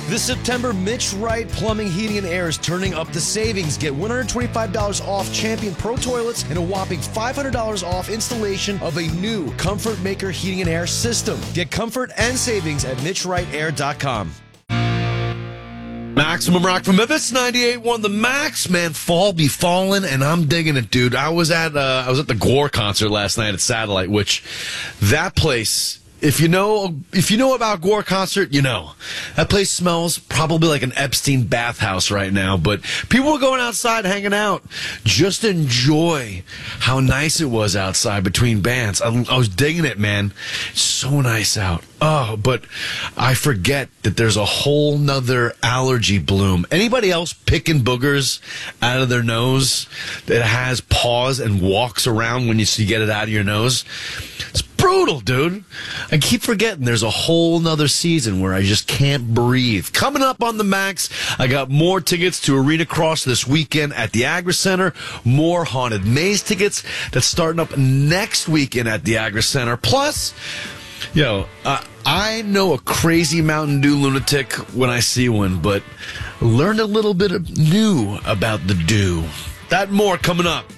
This September, Mitch Wright Plumbing, Heating, and Air is turning up the savings. Get $125 off Champion Pro Toilets and a whopping $500 off installation of a new Comfort Maker Heating and Air system. Get comfort and savings at MitchWrightAir.com. Maximum Rock from Memphis, 98.1 The Max. Man, fall be falling, and I'm digging it, dude. I was at the Gore concert last night at Satellite, which that place, if you know about Gore concert, you know. That place smells probably like an Epstein bathhouse right now, but people were going outside hanging out. Just enjoy how nice it was outside between bands. I was digging it, man. It's so nice out. Oh, but I forget that there's a whole nother allergy bloom. Anybody else picking boogers out of their nose that has paws and walks around when you get it out of your nose? It's brutal, dude. I keep forgetting there's a whole nother season where I just can't breathe. Coming up on the Max, I got more tickets to Arena Cross this weekend at the Agri Center, more Haunted Maze tickets that's starting up next weekend at the Agri Center. Plus, I know a crazy Mountain Dew lunatic when I see one, but learned a little bit new about the dew. That and more coming up.